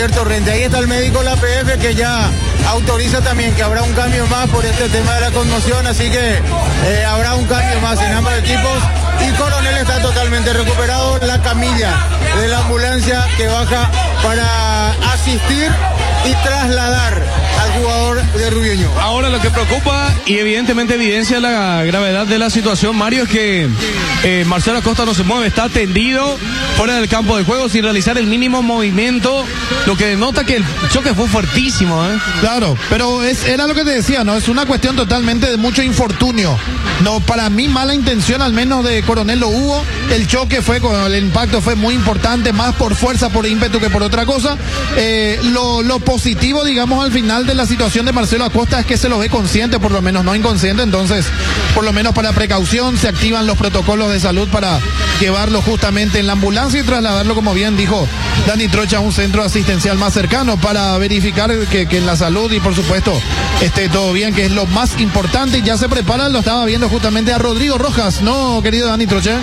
Javier Torrente. Ahí está el médico de la PF que ya autoriza también que habrá un cambio más por este tema de la conmoción, así que habrá un cambio más en ambos equipos. Y Coronel está totalmente recuperado. La camilla de la ambulancia que baja para asistir y trasladar al jugador de Rubiño. Ahora lo que preocupa y evidentemente evidencia la gravedad de la situación, Mario, es que Marcelo Acosta no se mueve, está tendido fuera del campo de juego sin realizar el mínimo movimiento, lo que denota que el choque fue fuertísimo, ¿eh? Claro, pero era lo que te decía, ¿no? Es una cuestión totalmente de mucho infortunio. No, para mí mala intención al menos de Coronel lo hubo. El choque fue, el impacto fue muy importante, más por fuerza, por ímpetu que por otra cosa. Lo positivo, digamos, al final de la situación de Marcelo Acosta es que se lo ve consciente, por lo menos no inconsciente, entonces, por lo menos para precaución, se activan los protocolos de salud para llevarlo justamente en la ambulancia y trasladarlo, como bien dijo Dani Trocha, a un centro asistencial más cercano para verificar que en la salud y por supuesto esté todo bien, que es lo más importante. Y ya se preparan, lo estaba viendo justamente a Rodrigo Rojas, ¿no, querido Dani Trocha?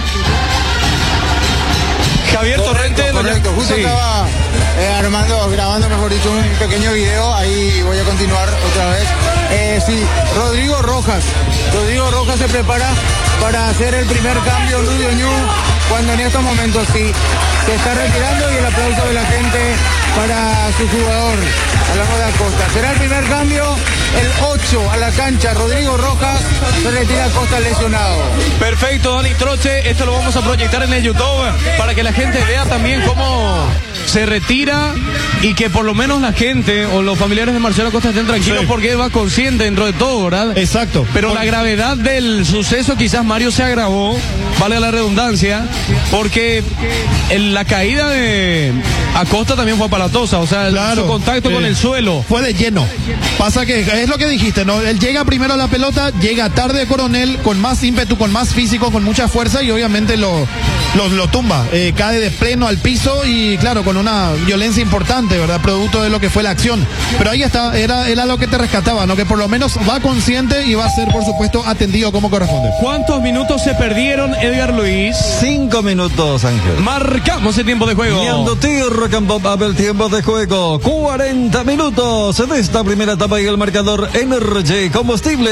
Javier Torrente. Correcto, justo sí. Estaba grabando, mejor dicho, un pequeño video, ahí voy a continuar otra vez. Sí, Rodrigo Rojas se prepara para hacer el primer cambio en Rubiño, cuando en estos momentos sí se está retirando, y el aplauso de la gente para su jugador, hablamos de Acosta. Será el primer cambio, el 8 a la cancha, Rodrigo Rojas, se retira Acosta lesionado. Perfecto, Dani Troche, esto lo vamos a proyectar en el YouTube para que la gente vea también cómo se retira y que por lo menos la gente o los familiares de Marcelo Acosta estén tranquilos, sí, porque va consciente dentro de todo, ¿verdad? Exacto. Pero la gravedad del suceso quizás, Mario, se agravó, vale la redundancia, porque la caída de Acosta también fue aparatosa, o sea, claro, su contacto con el suelo fue de lleno. Pasa que es lo que dijiste, ¿no? Él llega primero a la pelota, llega tarde Coronel, con más ímpetu, con más físico, con mucha fuerza, y obviamente lo tumba, cae de pleno al piso y claro, con una violencia importante, ¿verdad? Producto de lo que fue la acción. Pero ahí está, era lo que te rescataba, ¿no? Que por lo menos va consciente y va a ser, por supuesto, atendido como corresponde. ¿Cuántos minutos se perdieron, Edgar Luis? 5 minutos, Ángel. Marcamos el tiempo de juego. Viendo tierra, campo, el tiempo de juego. 40 minutos de esta primera etapa y el marcador Energy Combustible.